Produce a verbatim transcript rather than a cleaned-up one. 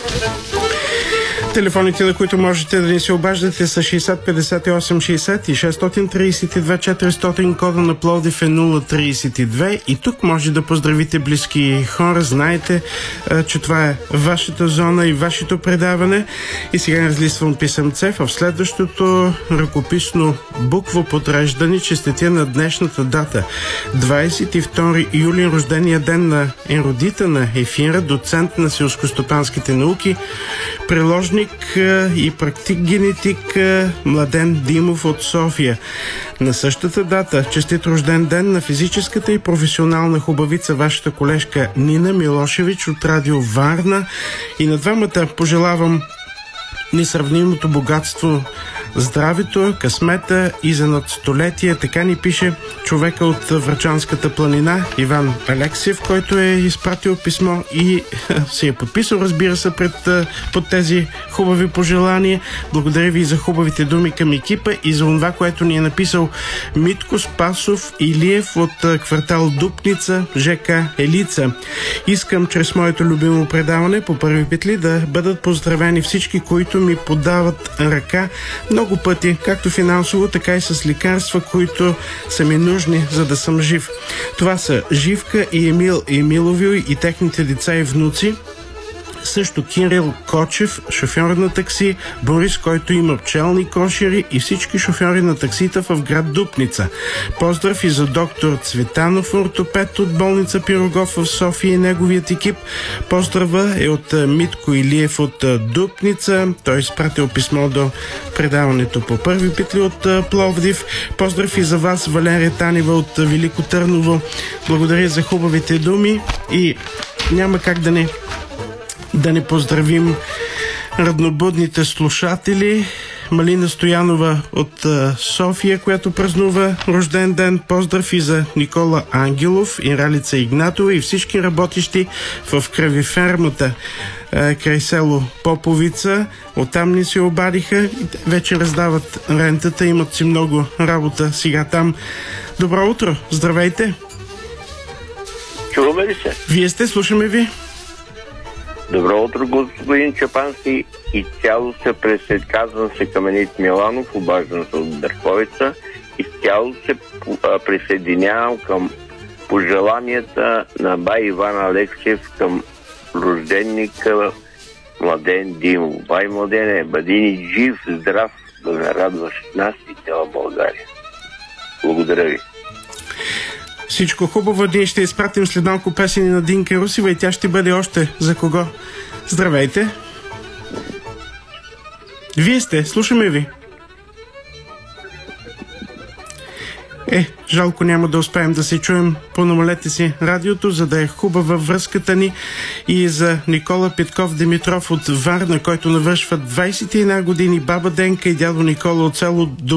Телефоните, на които можете да ни се обаждате, са шейсет петдесет и осем шейсет и шестстотин тридесет и две четиристотин, кода на Пловдив е нула тридесет и две. И тук може да поздравите близки хора. Знаете, че това е вашата зона и вашето предаване. И сега разлиствам писъмце. В следващото ръкописно букво подреждане честитя на днешната дата. двадесет и втори юли, рождения ден на ерудита на ефира, доцент на селскостопанските науки, приложник и практик генетик Младен Димов от София. На същата дата честит рожден ден на физическата и професионална хубавица, вашата колежка Нина Милошевич от Радио Варна. И на двамата пожелавам несравнимото богатство, здравето, късмета и за над столетие. Така ни пише човека от Врачанската планина, Иван Алексиев, който е изпратил писмо и се е подписал, разбира се, пред, под тези хубави пожелания. Благодаря ви за хубавите думи към екипа и за това, което ни е написал Митко Спасов Илиев от квартал Дупница, ЖК Елица. Искам чрез моето любимо предаване по първи петли да бъдат поздравени всички, които ми подават ръка много пъти, както финансово, така и с лекарства, които са ми нужни, за да съм жив. Това са Живка и Емил Емилови и техните деца и внуци. Също Кирил Кочев, шофьор на такси, Борис, който има пчелни кошери, и всички шофьори на таксита в град Дупница. Поздрав и за доктор Цветанов, ортопед от болница Пирогов в София и неговият екип. Поздрава е от Митко Илиев от Дупница. Той изпратил писмо до предаването по първи петли от Пловдив. Поздрав и за вас, Валерия Танева от Велико Търново. Благодаря за хубавите думи и няма как да не да не поздравим раднобудните слушатели. Малина Стоянова от София, която празнува рожден ден. Поздрав и за Никола Ангелов и Ралица Игнатова и всички работещи в кръвифермата край село Поповица. Оттам ни се обадиха и вече раздават рентата. Имат си много работа сега там. Добро утро! Здравейте! Чуваме ли се? Вие сте, слушаме ви. Добро утро, господин Чапански. И цяло се присъединявам се към Енит Миланов, обаждан се от Дърковица. И цяло се присъединявам към пожеланията на бай Иван Алексиев към рожденника Младен Димов. Бай Младене, бъди ни жив, здрав, да ме радваш нас и цяла България. Благодаря ви. Всичко хубаво, ние ще изпратим след малко песени на Динка Русева и тя ще бъде още за кого. Здравейте! Вие сте, слушаме ви. Е, жалко няма да успеем да се чуем. Понамалете си радиото, за да е хубава връзката ни. И за Никола Петков Димитров от Варна, който навършва двадесет и една години, баба Денка и дядо Никола от село